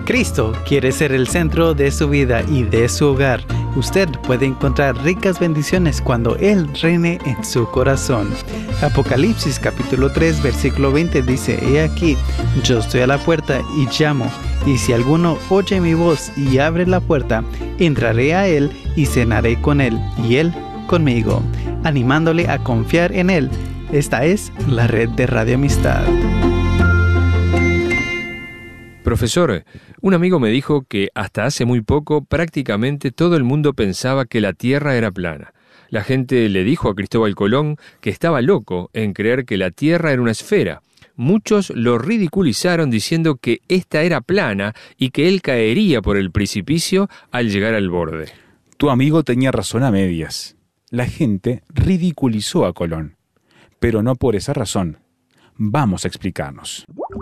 Cristo quiere ser el centro de su vida y de su hogar. Usted puede encontrar ricas bendiciones cuando Él reine en su corazón. Apocalipsis capítulo 3 versículo 20 dice: He aquí, yo estoy a la puerta y llamo, y si alguno oye mi voz y abre la puerta, entraré a Él y cenaré con Él, y Él conmigo, animándole a confiar en Él. Esta es la red de Radio Amistad. Profesor, un amigo me dijo que hasta hace muy poco prácticamente todo el mundo pensaba que la Tierra era plana. La gente le dijo a Cristóbal Colón que estaba loco en creer que la Tierra era una esfera. Muchos lo ridiculizaron diciendo que esta era plana y que él caería por el precipicio al llegar al borde. Tu amigo tenía razón a medias. La gente ridiculizó a Colón, pero no por esa razón. Vamos a explicarnos.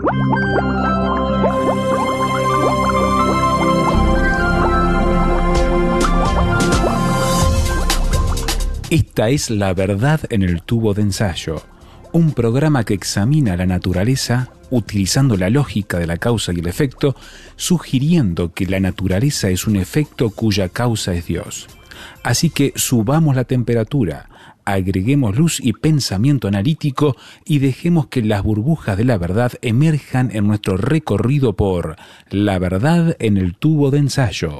Esta es La Verdad en el Tubo de Ensayo, un programa que examina la naturaleza utilizando la lógica de la causa y el efecto, sugiriendo que la naturaleza es un efecto cuya causa es Dios. Así que subamos la temperatura, agreguemos luz y pensamiento analítico y dejemos que las burbujas de la verdad emerjan en nuestro recorrido por La Verdad en el Tubo de Ensayo.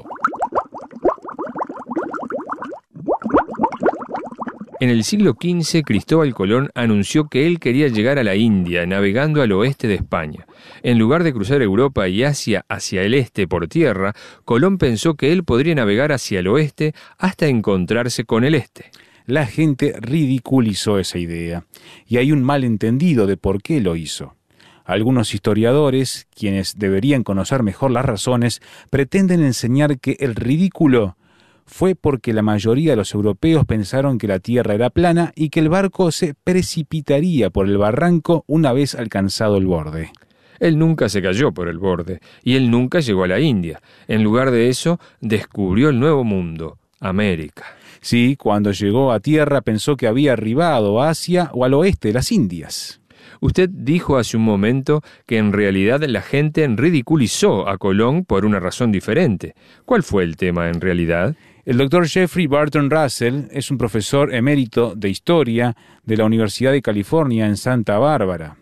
En el siglo XV, Cristóbal Colón anunció que él quería llegar a la India, navegando al oeste de España. En lugar de cruzar Europa y Asia hacia el este por tierra, Colón pensó que él podría navegar hacia el oeste hasta encontrarse con el este. La gente ridiculizó esa idea, y hay un malentendido de por qué lo hizo. Algunos historiadores, quienes deberían conocer mejor las razones, pretenden enseñar que el ridículo fue porque la mayoría de los europeos pensaron que la tierra era plana y que el barco se precipitaría por el barranco una vez alcanzado el borde. Él nunca se cayó por el borde, y él nunca llegó a la India. En lugar de eso, descubrió el nuevo mundo, América. Sí, cuando llegó a tierra pensó que había arribado a Asia o al oeste de las Indias. Usted dijo hace un momento que en realidad la gente ridiculizó a Colón por una razón diferente. ¿Cuál fue el tema en realidad? El doctor Jeffrey Barton Russell es un profesor emérito de Historia de la Universidad de California en Santa Bárbara.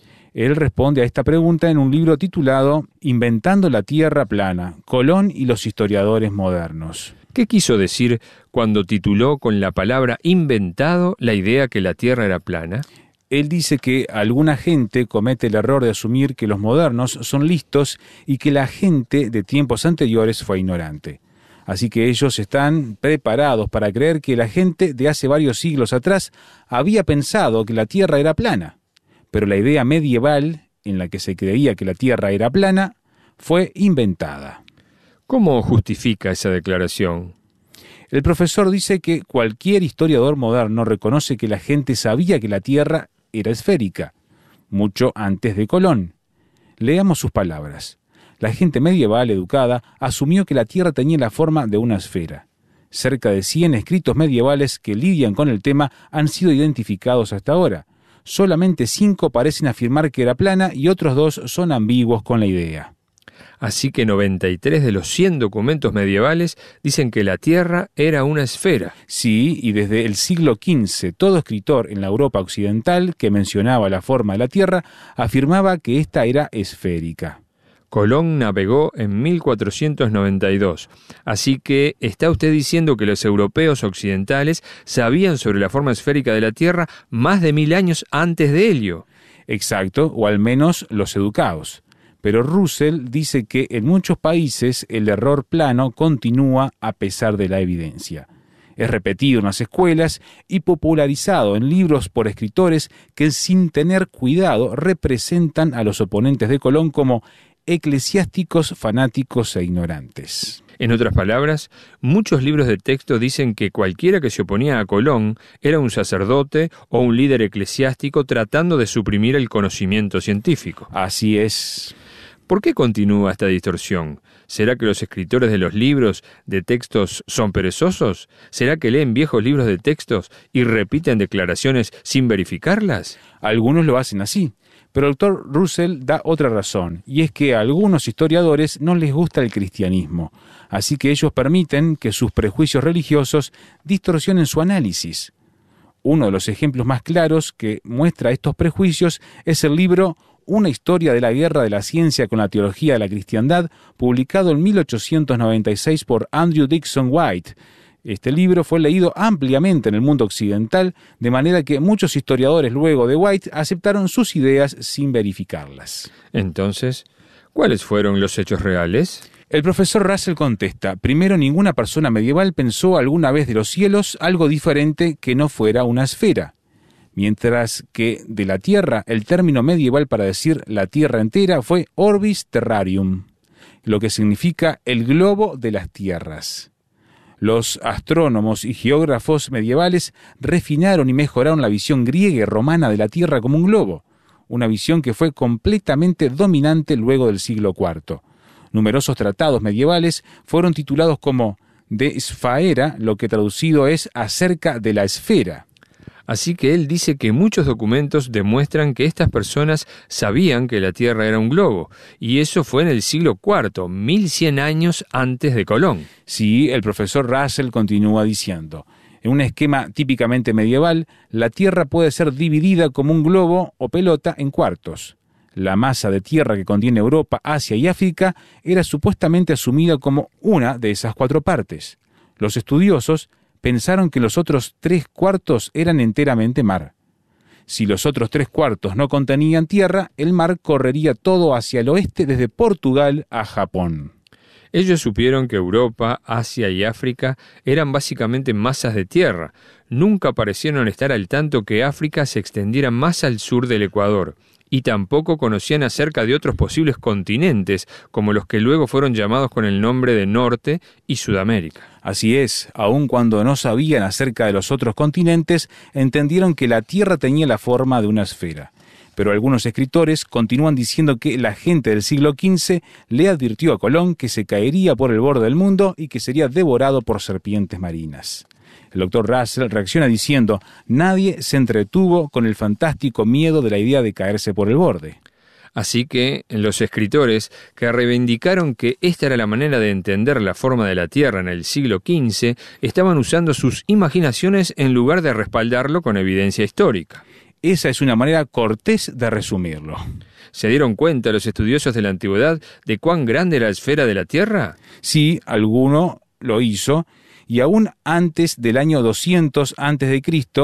Él responde a esta pregunta en un libro titulado Inventando la Tierra Plana, Colón y los historiadores modernos. ¿Qué quiso decir cuando tituló con la palabra inventado la idea que la Tierra era plana? Él dice que alguna gente comete el error de asumir que los modernos son listos y que la gente de tiempos anteriores fue ignorante. Así que ellos están preparados para creer que la gente de hace varios siglos atrás había pensado que la Tierra era plana. Pero la idea medieval, en la que se creía que la Tierra era plana, fue inventada. ¿Cómo justifica esa declaración? El profesor dice que cualquier historiador moderno reconoce que la gente sabía que la Tierra era esférica, mucho antes de Colón. Leamos sus palabras. La gente medieval educada asumió que la Tierra tenía la forma de una esfera. Cerca de 100 escritos medievales que lidian con el tema han sido identificados hasta ahora. Solamente 5 parecen afirmar que era plana y otros 2 son ambiguos con la idea. Así que 93 de los 100 documentos medievales dicen que la Tierra era una esfera. Sí, y desde el siglo XV, todo escritor en la Europa occidental que mencionaba la forma de la Tierra afirmaba que ésta era esférica. Colón navegó en 1492, así que ¿está usted diciendo que los europeos occidentales sabían sobre la forma esférica de la Tierra más de 1000 años antes de ello? Exacto, o al menos los educados. Pero Russell dice que en muchos países el error plano continúa a pesar de la evidencia. Es repetido en las escuelas y popularizado en libros por escritores que sin tener cuidado representan a los oponentes de Colón como eclesiásticos fanáticos e ignorantes. En otras palabras, muchos libros de texto dicen que cualquiera que se oponía a Colón era un sacerdote o un líder eclesiástico tratando de suprimir el conocimiento científico. Así es. ¿Por qué continúa esta distorsión? ¿Será que los escritores de los libros de textos son perezosos? ¿Será que leen viejos libros de textos y repiten declaraciones sin verificarlas? Algunos lo hacen así, Pero el doctor Russell da otra razón, y es que a algunos historiadores no les gusta el cristianismo, así que ellos permiten que sus prejuicios religiosos distorsionen su análisis. Uno de los ejemplos más claros que muestra estos prejuicios es el libro Una historia de la guerra de la ciencia con la teología de la cristiandad, publicado en 1896 por Andrew Dickson White. Este libro fue leído ampliamente en el mundo occidental, de manera que muchos historiadores luego de White aceptaron sus ideas sin verificarlas. Entonces, ¿cuáles fueron los hechos reales? El profesor Russell contesta: primero, ninguna persona medieval pensó alguna vez de los cielos algo diferente que no fuera una esfera. Mientras que de la Tierra, el término medieval para decir la Tierra entera fue orbis terrarium, lo que significa el globo de las tierras. Los astrónomos y geógrafos medievales refinaron y mejoraron la visión griega y romana de la Tierra como un globo, una visión que fue completamente dominante luego del siglo IV. Numerosos tratados medievales fueron titulados como De Sphaera, lo que traducido es acerca de la esfera. Así que él dice que muchos documentos demuestran que estas personas sabían que la Tierra era un globo, y eso fue en el siglo IV, 1100 años antes de Colón. Sí, el profesor Russell continúa diciendo: en un esquema típicamente medieval, la Tierra puede ser dividida como un globo o pelota en cuartos. La masa de tierra que contiene Europa, Asia y África era supuestamente asumida como una de esas 4 partes. Los estudiosos pensaron que los otros 3/4 eran enteramente mar. Si los otros 3/4 no contenían tierra, el mar correría todo hacia el oeste desde Portugal a Japón. Ellos supieron que Europa, Asia y África eran básicamente masas de tierra. Nunca parecieron estar al tanto que África se extendiera más al sur del Ecuador. Y tampoco conocían acerca de otros posibles continentes, como los que luego fueron llamados con el nombre de Norte y Sudamérica. Así es, aun cuando no sabían acerca de los otros continentes, entendieron que la Tierra tenía la forma de una esfera. Pero algunos escritores continúan diciendo que la gente del siglo XV le advirtió a Colón que se caería por el borde del mundo y que sería devorado por serpientes marinas. El doctor Russell reacciona diciendo: nadie se entretuvo con el fantástico miedo de la idea de caerse por el borde. Así que los escritores que reivindicaron que esta era la manera de entender la forma de la Tierra en el siglo XV estaban usando sus imaginaciones en lugar de respaldarlo con evidencia histórica. Esa es una manera cortés de resumirlo. ¿Se dieron cuenta los estudiosos de la antigüedad de cuán grande era la esfera de la Tierra? Sí, alguno lo hizo, y aún antes del año 200 a.C.,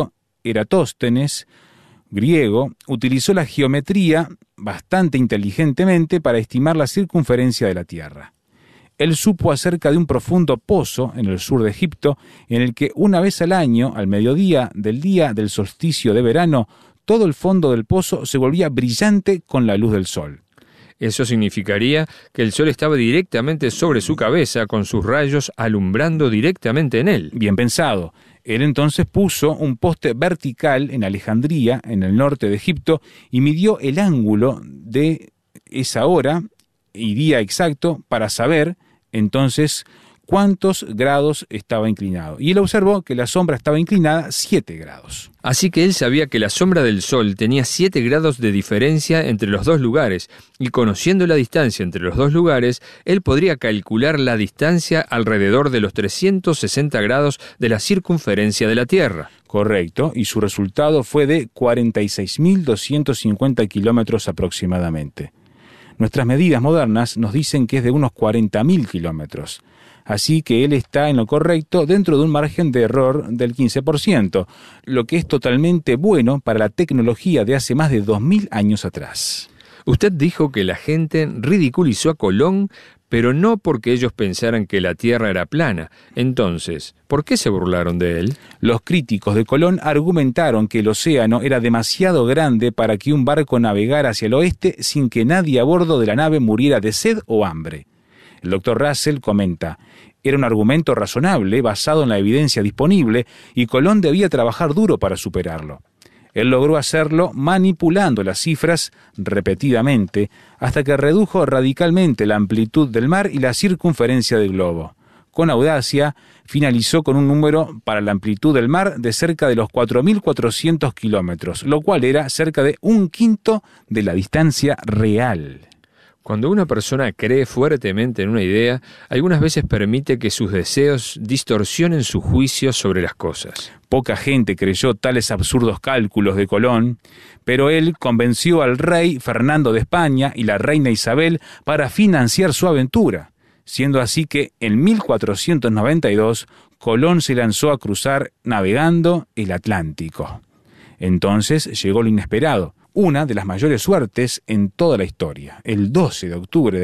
Eratóstenes, griego, utilizó la geometría bastante inteligentemente para estimar la circunferencia de la Tierra. Él supo acerca de un profundo pozo en el sur de Egipto, en el que una vez al año, al mediodía del día del solsticio de verano, todo el fondo del pozo se volvía brillante con la luz del sol. Eso significaría que el sol estaba directamente sobre su cabeza, con sus rayos alumbrando directamente en él. Bien pensado. Él entonces puso un poste vertical en Alejandría, en el norte de Egipto, y midió el ángulo de esa hora y día exacto para saber entonces cuántos grados estaba inclinado. Y él observó que la sombra estaba inclinada 7 grados. Así que él sabía que la sombra del sol tenía 7 grados de diferencia entre los dos lugares, y conociendo la distancia entre los dos lugares, él podría calcular la distancia alrededor de los 360 grados de la circunferencia de la Tierra. Correcto, y su resultado fue de 46.250 kilómetros aproximadamente. Nuestras medidas modernas nos dicen que es de unos 40.000 kilómetros. Así que él está en lo correcto dentro de un margen de error del 15%, lo que es totalmente bueno para la tecnología de hace más de 2000 años atrás. Usted dijo que la gente ridiculizó a Colón, pero no porque ellos pensaran que la Tierra era plana. Entonces, ¿por qué se burlaron de él? Los críticos de Colón argumentaron que el océano era demasiado grande para que un barco navegara hacia el oeste sin que nadie a bordo de la nave muriera de sed o hambre. El doctor Russell comenta: era un argumento razonable basado en la evidencia disponible y Colón debía trabajar duro para superarlo. Él logró hacerlo manipulando las cifras repetidamente hasta que redujo radicalmente la amplitud del mar y la circunferencia del globo. con audacia, finalizó con un número para la amplitud del mar de cerca de los 4.400 kilómetros, lo cual era cerca de 1/5 de la distancia real. Cuando una persona cree fuertemente en una idea, algunas veces permite que sus deseos distorsionen su juicio sobre las cosas. Poca gente creyó tales absurdos cálculos de Colón, pero él convenció al rey Fernando de España y la reina Isabel para financiar su aventura, siendo así que en 1492 Colón se lanzó a cruzar navegando el Atlántico. Entonces llegó lo inesperado, una de las mayores suertes en toda la historia. El 12 de octubre de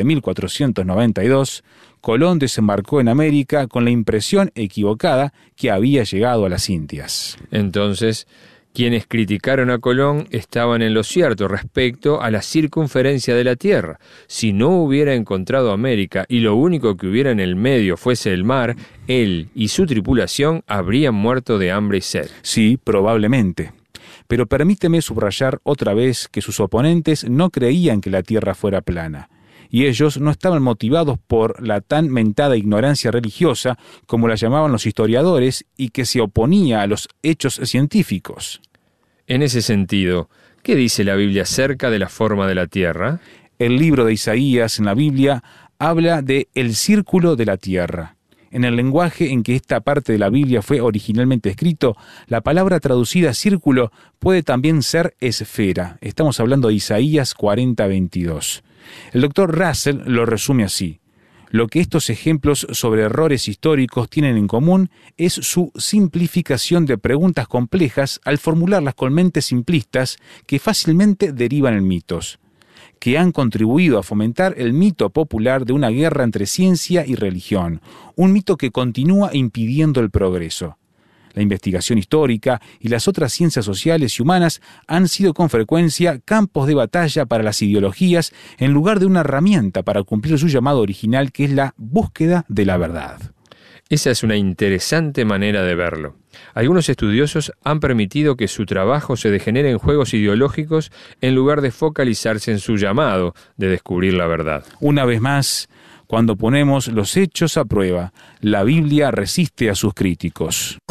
1492, Colón desembarcó en América con la impresión equivocada que había llegado a las Indias. Entonces, quienes criticaron a Colón estaban en lo cierto respecto a la circunferencia de la Tierra. Si no hubiera encontrado América y lo único que hubiera en el medio fuese el mar, él y su tripulación habrían muerto de hambre y sed. Sí, probablemente. Pero permíteme subrayar otra vez que sus oponentes no creían que la Tierra fuera plana, y ellos no estaban motivados por la tan mentada ignorancia religiosa, como la llamaban los historiadores, y que se oponía a los hechos científicos. En ese sentido, ¿qué dice la Biblia acerca de la forma de la Tierra? El libro de Isaías en la Biblia habla de el círculo de la Tierra. En el lenguaje en que esta parte de la Biblia fue originalmente escrito, la palabra traducida círculo puede también ser esfera. Estamos hablando de Isaías 40:22. El doctor Russell lo resume así: lo que estos ejemplos sobre errores históricos tienen en común es su simplificación de preguntas complejas al formularlas con mentes simplistas que fácilmente derivan en mitos, que han contribuido a fomentar el mito popular de una guerra entre ciencia y religión, un mito que continúa impidiendo el progreso. La investigación histórica y las otras ciencias sociales y humanas han sido con frecuencia campos de batalla para las ideologías en lugar de una herramienta para cumplir su llamado original, que es la búsqueda de la verdad. Esa es una interesante manera de verlo. Algunos estudiosos han permitido que su trabajo se degenere en juegos ideológicos en lugar de focalizarse en su llamado de descubrir la verdad. Una vez más, cuando ponemos los hechos a prueba, la Biblia resiste a sus críticos.